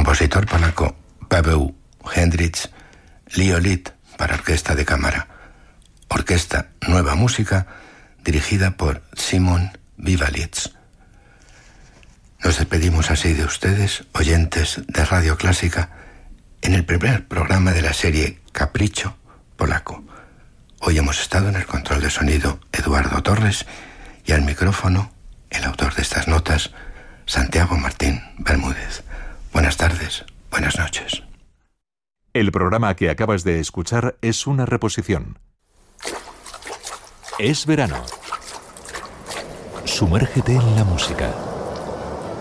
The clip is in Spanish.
compositor polaco Paweł Hendricz, Lied para orquesta de cámara, orquesta Nueva Música, dirigida por Szymon Wiwaliec. Nos despedimos así de ustedes, oyentes de Radio Clásica, en el primer programa de la serie Capricho Polaco. Hoy hemos estado en el control de sonido Eduardo Torres y al micrófono el autor de estas notas, Santiago Martín Bermúdez. Buenas tardes, buenas noches. El programa que acabas de escuchar es una reposición. Es verano. Sumérgete en la música.